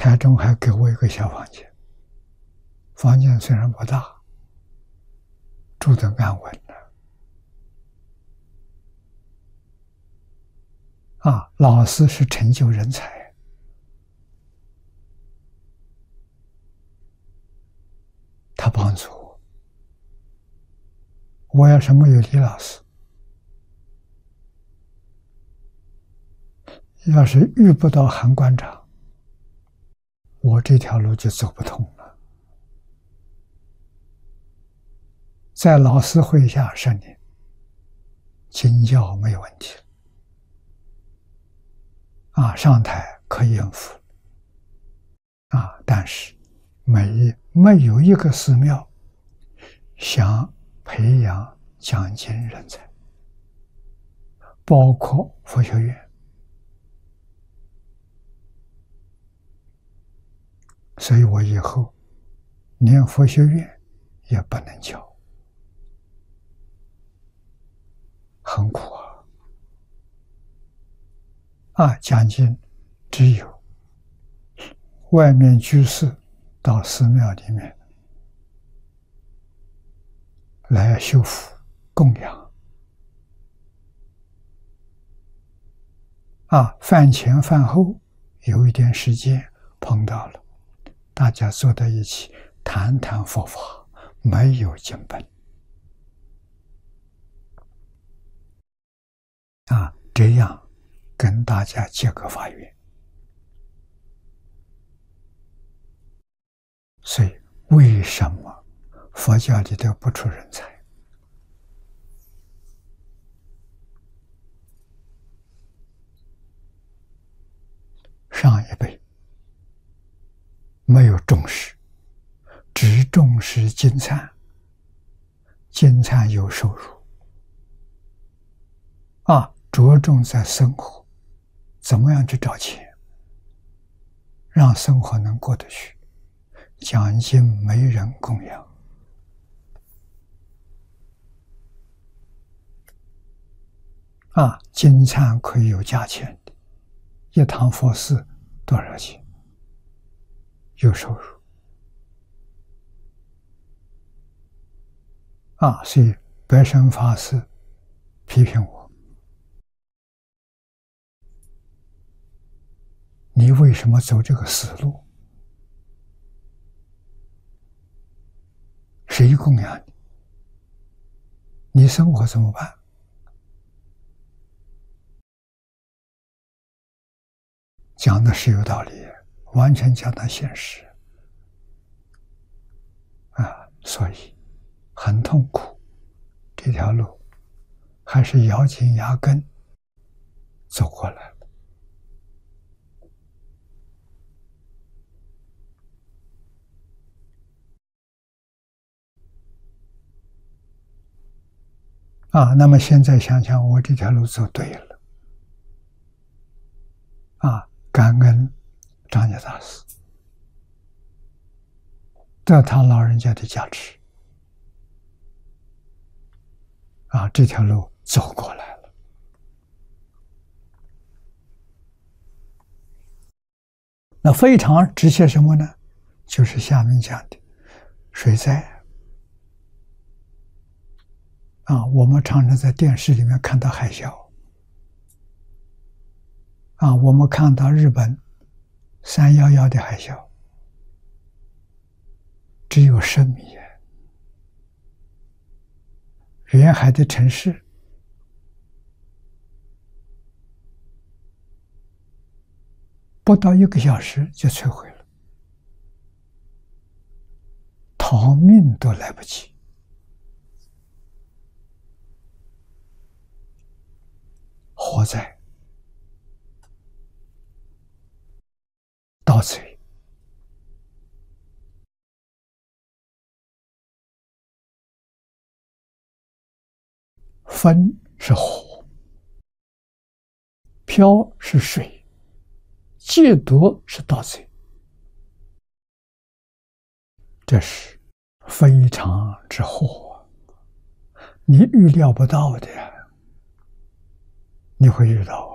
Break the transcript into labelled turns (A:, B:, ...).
A: 台中还给我一个小房间，房间虽然不大，住得安稳的。老师是成就人才，他帮助我。我要是没有李老师，要是遇不到韩馆长，我这条路就走不通了。在老师会下10年，经教没有问题了，上台可以应付但是没有一个寺庙想培养讲经人才，包括佛学院。所以我以后连佛学院也不能教，很苦讲经只有外面居士到寺庙里面来修复供养饭前饭后有一点时间碰到了，大家坐在一起谈谈佛法，没有经本这样跟大家结个法缘。所以为什么佛教里头不出人才？上一辈没有重视，只重视经忏，经忏有收入着重在生活，怎么样去找钱，让生活能过得去。讲经没人供养经忏可以有价钱的，一堂佛事多少钱？有收入所以白身法师批评我，你为什么走这个死路？谁供养你？你生活怎么办？讲的是有道理，完全讲到现实所以很痛苦。这条路还是咬紧牙根走过来了。那么现在想想，我这条路走对了感恩张家大师，得他老人家的加持这条路走过来了。那非常值些什么呢？就是下面讲的水灾我们常常在电视里面看到海啸我们看到日本311的海啸，只有10米，沿海的城市不到1个小时就摧毁了，逃命都来不及。火灾、盗贼、风是火，漂是水，戒毒是盗贼，这是非常之祸，你预料不到的，你会遇到